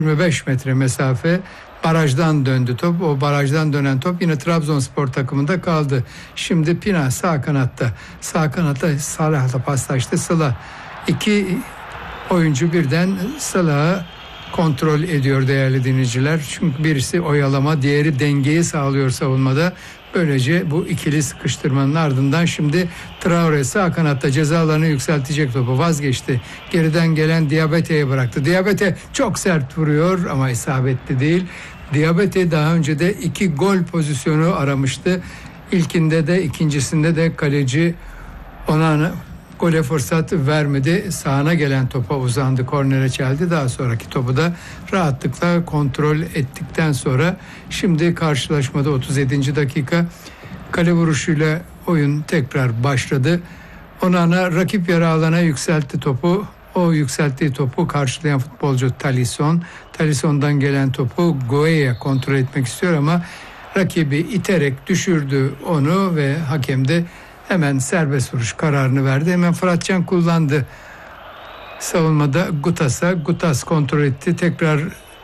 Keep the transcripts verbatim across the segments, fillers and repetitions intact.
yirmi beş metre mesafe barajdan döndü top. O barajdan dönen top yine Trabzonspor takımında kaldı. Şimdi Pina sağ kanatta. Sağ kanatta Salah'la paslaştı. Sıla. İki oyuncu birden Salah'ı kontrol ediyor değerli dinleyiciler. Çünkü birisi oyalama, diğeri dengeyi sağlıyor savunmada. Böylece bu ikili sıkıştırmanın ardından şimdi Traore sağ kanatta ceza alanı yükseltecek topu. Vazgeçti. Geriden gelen Diabate'ye bıraktı. Diabate çok sert vuruyor ama isabetli değil. Diabate daha önce de iki gol pozisyonu aramıştı. İlkinde de ikincisinde de kaleci ona gole fırsat vermedi. Sağına gelen topa uzandı, kornere çeldi. Daha sonraki topu da rahatlıkla kontrol ettikten sonra şimdi karşılaşmada otuz yedinci dakika kale vuruşuyla oyun tekrar başladı. Onana rakip yarı alana yükseltti topu. O yükselttiği topu karşılayan futbolcu Talisson. Talisson'dan gelen topu Gueye kontrol etmek istiyor ama rakibi iterek düşürdü onu ve hakem de hemen serbest vuruş kararını verdi. Hemen Fıratcan kullandı. Savunmada Gutas'a. Gutas kontrol etti. Tekrar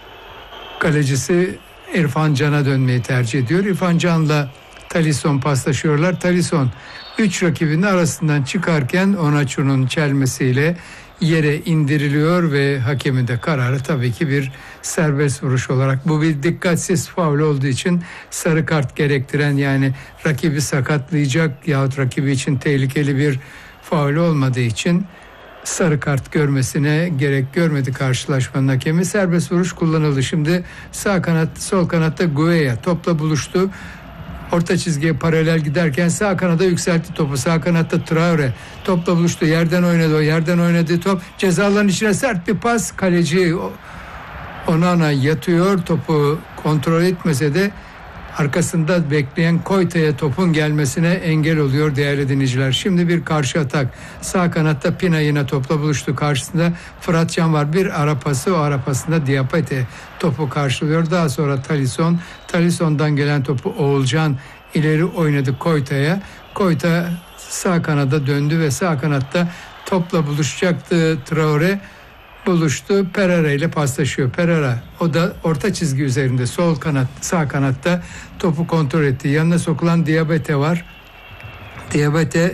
kalecisi İrfan Can'a dönmeyi tercih ediyor. İrfan Can'la Talisson paslaşıyorlar. Talisson üç rakibinin arasından çıkarken Onaçu'nun çelmesiyle yere indiriliyor ve hakemin de kararı tabii ki bir serbest vuruş olarak. Bu bir dikkatsiz faul olduğu için sarı kart gerektiren, yani rakibi sakatlayacak yahut rakibi için tehlikeli bir faul olmadığı için sarı kart görmesine gerek görmedi karşılaşmanın hakemi. Serbest vuruş kullanıldı. Şimdi sağ kanat, sol kanatta Gueye topla buluştu. Orta çizgiye paralel giderken sağ kanada yükseltti topu. Sağ kanatta Traore topla buluştu. Yerden oynadı o. Yerden oynadığı top ceza alanının içine sert bir pas. Kaleci Onana yatıyor. Topu kontrol etmese de arkasında bekleyen Koyta'ya topun gelmesine engel oluyor değerli dinleyiciler. Şimdi bir karşı atak. Sağ kanatta Pina yine topla buluştu. Karşısında Fıratcan var. Bir ara pası, o ara pasında Diabate topu karşılıyor. Daha sonra Talisson. Talisson'dan gelen topu Oğulcan ileri oynadı Koyta'ya. Koyta sağ kanada döndü ve sağ kanatta topla buluşacaktı Traore. Buluştu. Pereira ile paslaşıyor. Pereira o da orta çizgi üzerinde sol kanat, sağ kanatta topu kontrol etti. Yanına sokulan Diabate var. Diabate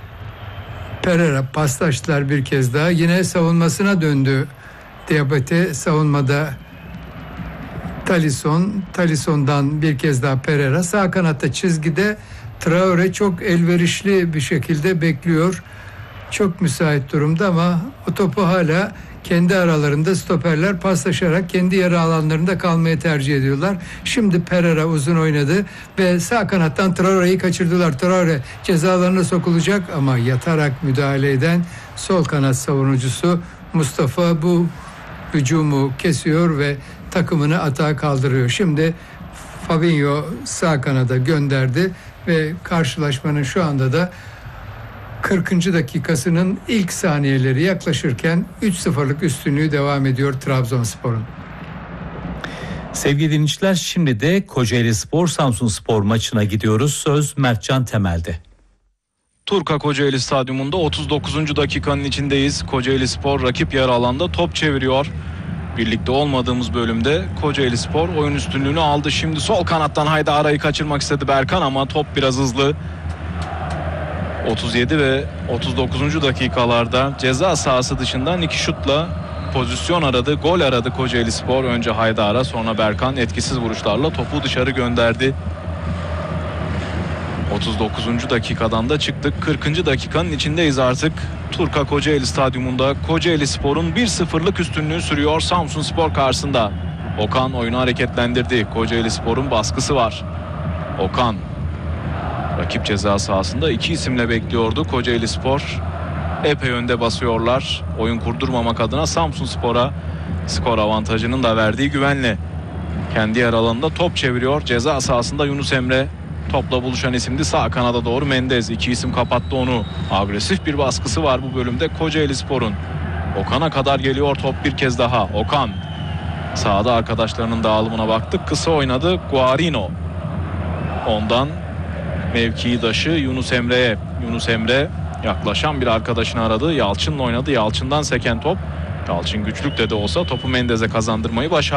Pereira paslaştılar bir kez daha. Yine savunmasına döndü. Diabate savunmada Talisson. Talisson'dan bir kez daha Pereira. Sağ kanatta çizgide Traore çok elverişli bir şekilde bekliyor. Çok müsait durumda ama o topu hala kendi aralarında stoperler paslaşarak kendi yarı alanlarında kalmayı tercih ediyorlar. Şimdi Pereira uzun oynadı ve sağ kanattan Traore'yi kaçırdılar. Traore ceza alanına sokulacak ama yatarak müdahale eden sol kanat savunucusu Mustafa bu hücumu kesiyor ve takımını atağa kaldırıyor. Şimdi Fabinho sağ kanada gönderdi ve karşılaşmanın şu anda da kırkıncı dakikasının ilk saniyeleri yaklaşırken üç sıfırlık üstünlüğü devam ediyor Trabzonspor'un. Sevgili dinleyiciler, şimdi de Kocaelispor Samsunspor maçına gidiyoruz. Söz Mertcan Temel'de. Turka Kocaeli Stadyumunda otuz dokuzuncu dakikanın içindeyiz. Kocaelispor rakip yarı alanda top çeviriyor. Birlikte olmadığımız bölümde Kocaelispor oyun üstünlüğünü aldı. Şimdi sol kanattan Haydara'yı kaçırmak istedi Berkan ama top biraz hızlı. otuz yedi ve otuz dokuzuncu dakikalarda ceza sahası dışından iki şutla pozisyon aradı, gol aradı Kocaelispor. Önce Haydara, sonra Berkan etkisiz vuruşlarla topu dışarı gönderdi. otuz dokuzuncu dakikadan da çıktık. kırkıncı dakikanın içindeyiz artık. Turka Kocaeli Stadyumunda Kocaelispor'un bir sıfırlık üstünlüğü sürüyor Samsunspor karşısında. Okan oyunu hareketlendirdi. Kocaelispor'un baskısı var. Okan rakip ceza sahasında iki isimle bekliyordu. Kocaelispor epey önde basıyorlar. Oyun kurdurmamak adına Samsunspor'a skor avantajının da verdiği güvenle. Kendi yer alanında top çeviriyor. Ceza sahasında Yunus Emre topla buluşan isimdi. Sağ kanada doğru Mendez. İki isim kapattı onu. Agresif bir baskısı var bu bölümde Kocaelispor'un. Okan'a kadar geliyor top bir kez daha. Okan sağda arkadaşlarının dağılımına baktık. Kısa oynadı Guarino. Ondan mevkiyi daşı Yunus Emre'ye. Yunus Emre yaklaşan bir arkadaşını aradı. Yalçın'la oynadı. Yalçın'dan seken top Yalçın güçlükle de olsa topu Mendes'e kazandırmayı başardı.